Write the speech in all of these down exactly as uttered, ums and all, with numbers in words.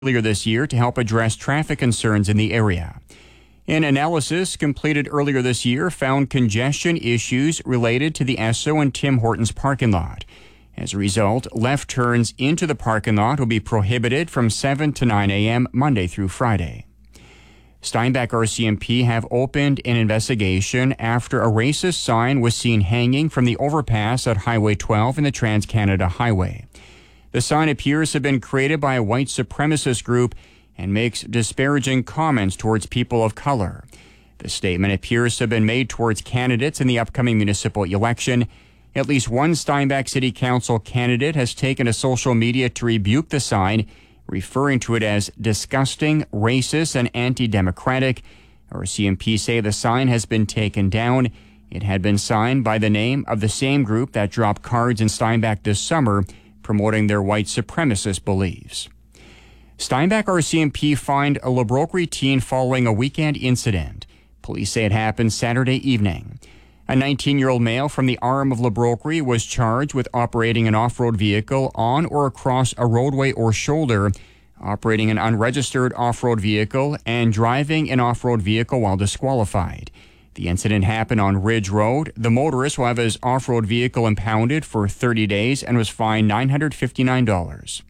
earlier this year to help address traffic concerns in the area. An analysis completed earlier this year found congestion issues related to the Esso and Tim Hortons parking lot. As a result, left turns into the parking lot will be prohibited from seven to nine a.m. Monday through Friday. Steinbach R C M P have opened an investigation after a racist sign was seen hanging from the overpass at Highway twelve in the Trans-Canada Highway. The sign appears to have been created by a white supremacist group and makes disparaging comments towards people of color. The statement appears to have been made towards candidates in the upcoming municipal election. At least one Steinbach City Council candidate has taken to social media to rebuke the sign, referring to it as disgusting, racist, and anti-democratic. R C M P say the sign has been taken down. It had been signed by the name of the same group that dropped cards in Steinbach this summer promoting their white supremacist beliefs. Steinbach R C M P fined a Labroquerie teen following a weekend incident. Police say it happened Saturday evening. A nineteen-year-old male from the Arm of Labroquerie was charged with operating an off-road vehicle on or across a roadway or shoulder, operating an unregistered off-road vehicle, and driving an off-road vehicle while disqualified. The incident happened on Ridge Road. The motorist will have his off-road vehicle impounded for thirty days and was fined nine hundred fifty-nine dollars.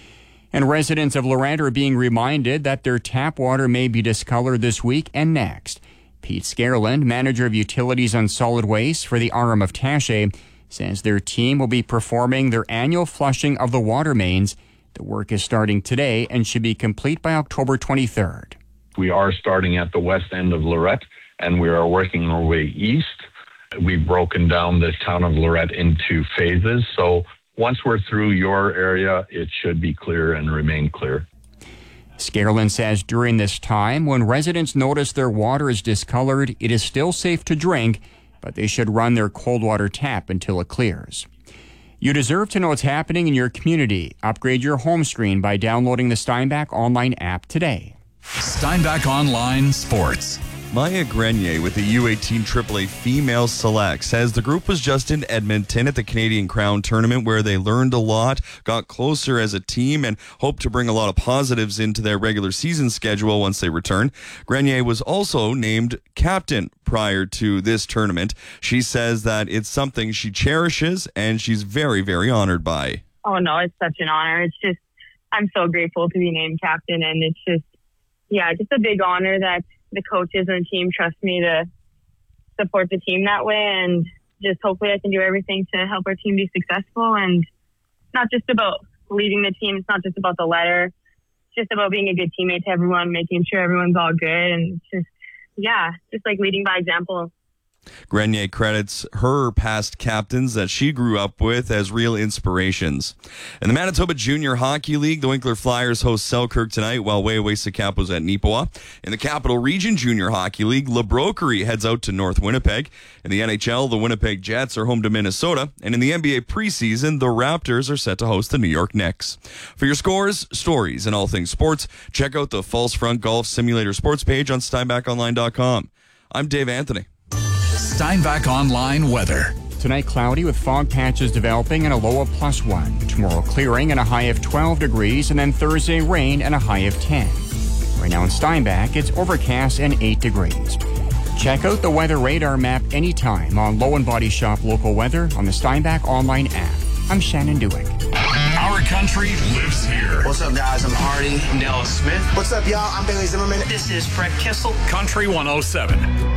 And residents of Lorette are being reminded that their tap water may be discolored this week and next. Pete Scareland, manager of utilities and solid waste for the Arm of Taché, says their team will be performing their annual flushing of the water mains. The work is starting today and should be complete by October twenty-third. We are starting at the west end of Lorette, and we are working our way east. We've broken down the town of Lorette into phases, so once we're through your area, it should be clear and remain clear. Scareland says during this time, when residents notice their water is discolored, it is still safe to drink, but they should run their cold water tap until it clears. You deserve to know what's happening in your community. Upgrade your home screen by downloading the Steinbach Online app today. Steinbach Online Sports. Maya Grenier with the U eighteen triple A Female Select says the group was just in Edmonton at the Canadian Crown Tournament where they learned a lot, got closer as a team, and hope to bring a lot of positives into their regular season schedule once they return. Grenier was also named captain prior to this tournament. She says that it's something she cherishes and she's very, very honored by. Oh, no, it's such an honor. It's just, I'm so grateful to be named captain, and it's just, yeah, just a big honor that the coaches and the team trust me to support the team that way, and just hopefully I can do everything to help our team be successful. And it's not just about leading the team. It's not just about the letter. It's just about being a good teammate to everyone, making sure everyone's all good. And it's just, yeah, just like leading by example. Grenier credits her past captains that she grew up with as real inspirations. In the Manitoba Junior Hockey League, the Winkler Flyers host Selkirk tonight while Wayaway-Sakap was at Neepawa. In the Capital Region Junior Hockey League, Labroquerie heads out to North Winnipeg. In the N H L, the Winnipeg Jets are home to Minnesota. And in the N B A preseason, the Raptors are set to host the New York Knicks. For your scores, stories, and all things sports, check out the False Front Golf Simulator sports page on Steinbach Online dot com. I'm Dave Anthony. Steinbach Online weather. Tonight, cloudy with fog patches developing and a low of plus one. Tomorrow, clearing and a high of twelve degrees, and then Thursday, rain and a high of ten. Right now in Steinbach, it's overcast and eight degrees. Check out the weather radar map anytime on Low and Body Shop Local Weather on the Steinbach Online app. I'm Shannon Dewick. Our country lives here. What's up, guys? I'm Hardy. I'm Dallas Smith. What's up, y'all? I'm Bailey Zimmerman. This is Fred Kissel. Country one oh seven.